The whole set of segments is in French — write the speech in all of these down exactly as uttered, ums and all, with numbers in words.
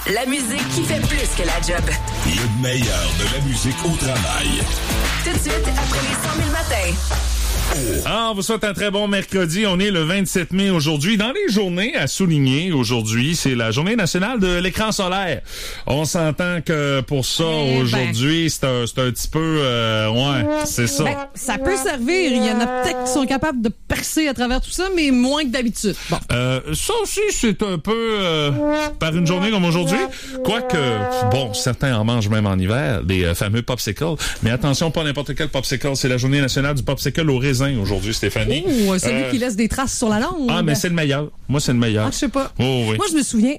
La musique qui fait plus que la job. Le meilleur de la musique au travail. Tout de suite, après les cent mille matins. Ah, on vous souhaite un très bon mercredi. On est le vingt-sept mai aujourd'hui. Dans les journées à souligner aujourd'hui, c'est la journée nationale de l'écran solaire. On s'entend que pour ça, Eh aujourd'hui, ben. c'est un, c'est un petit peu... Euh, ouais, c'est ça. Ben, ça peut servir. Il y en a peut-être qui sont capables de percer à travers tout ça, mais moins que d'habitude. Bon. Euh, ça aussi, c'est un peu euh, par une journée comme aujourd'hui. Quoique, bon, certains en mangent même en hiver, les euh, fameux popsicles. Mais attention, pas n'importe quel popsicle. C'est la journée nationale du popsicle au raisin aujourd'hui, Stéphanie. Oh, celui Euh, qui laisse des traces sur la langue. Ah, mais c'est le meilleur. Moi, c'est le meilleur. Ah, je sais pas. Oh, oui. Moi, je me souviens.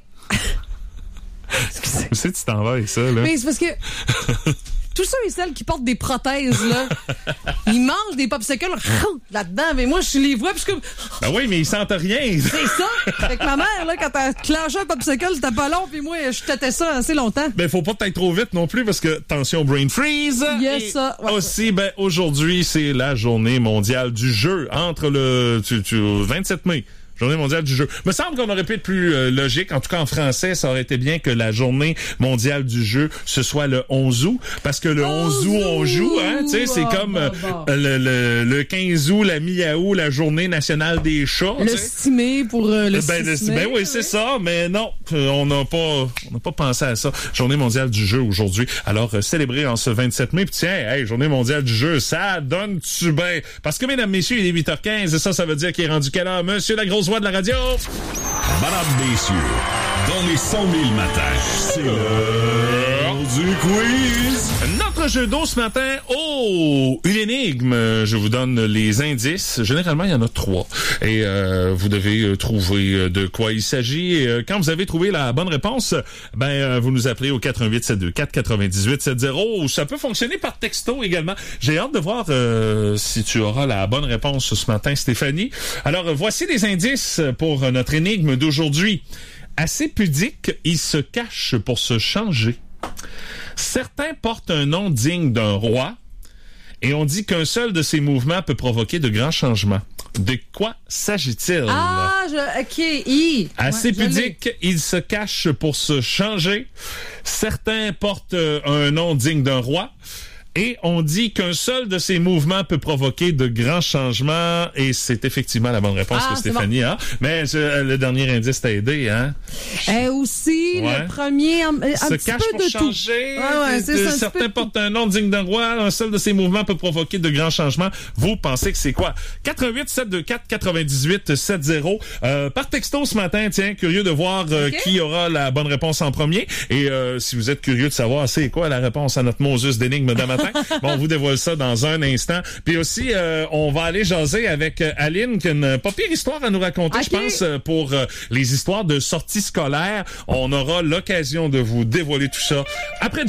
Où c'est que tu t'en vas avec ça, là? Mais c'est parce que tous ceux et celles qui portent des prothèses, là, ils mangent des popsicles là-dedans, mais moi, je les vois, puis je suis comme... Ben oui, mais ils sentent rien. C'est ça! Fait que ma mère, là, quand elle clenchait un popsicle, c'était pas long, puis moi, je tâtais ça assez longtemps. Ben, faut pas peut-être trop vite non plus, parce que, attention, brain freeze. Yes, Et ça. Ouais. aussi, ben, aujourd'hui, c'est la journée mondiale du jeu, entre le tu, tu, vingt-sept mai. Journée mondiale du jeu. Me semble qu'on aurait pu être plus euh, logique. En tout cas, en français, ça aurait été bien que la journée mondiale du jeu, ce soit le onze août. Parce que le onze août, on joue, hein. Tu sais, c'est Bah, comme bah, euh, bah. le, le, le quinze août, la mi-août, la journée nationale des chats. Le tu sais. six mai pour euh, le Ben, le- six mai. ben oui, c'est ça, mais non, euh, on n'a pas on n'a pas pensé à ça. Journée mondiale du jeu aujourd'hui. Alors, euh, célébré en ce vingt-sept mai, puis tiens, hey, journée mondiale du jeu, ça donne-tu bien? Parce que, mesdames, messieurs, il est huit heures quinze, et ça, ça veut dire qu'il est rendu quelle heure? Monsieur la grosse voix de la radio? Madame, messieurs, dans les cent mille matins, c'est l'heure du quiz. Notre jeu d'eau ce matin, oh, une énigme. Je vous donne les indices. Généralement, il y en a trois. Et euh, vous devez euh, trouver de quoi il s'agit. Et euh, quand vous avez trouvé la bonne réponse, ben euh, vous nous appelez au quatre un huit sept deux quatre quatre-vingt-dix-huit soixante. Ou ça peut fonctionner par texto également. J'ai hâte de voir euh, si tu auras la bonne réponse ce matin, Stéphanie. Alors, euh, voici les indices pour euh, notre énigme d'aujourd'hui. Assez pudique, il se cache pour se changer. Certains portent un nom digne d'un roi et on dit qu'un seul de ces mouvements peut provoquer de grands changements. De quoi s'agit-il? Ah, je, OK, I. Assez Ouais, je l'ai. pudique, il se cache pour se changer. Certains portent euh, un nom digne d'un roi. Et on dit qu'un seul de ces mouvements peut provoquer de grands changements. Et c'est effectivement la bonne réponse Ah, que c'est Stéphanie a. Mais je- le dernier indice t'a aidé, hein? Et aussi, Ouais. le premier, un, un Se petit cache peu pour de changer. tout. Ouais, ouais, De- c'est de- ça, un petit certains peu de portent un nom digne d'un roi. Un seul de ces mouvements peut provoquer de grands changements. Vous pensez que c'est quoi? quatre un huit sept deux quatre quatre-vingt-dix-huit soixante. Euh, par texto ce matin, tiens, curieux de voir euh, Ok. qui aura la bonne réponse en premier. Et euh, si vous êtes curieux de savoir c'est quoi la réponse à notre Moses d'énigme d'un matin, bon, on vous dévoile ça dans un instant. Puis aussi, euh, on va aller jaser avec euh, Aline, qui a une pas pire histoire à nous raconter, Ok. je pense, euh, pour euh, les histoires de sorties scolaires. On aura l'occasion de vous dévoiler tout ça après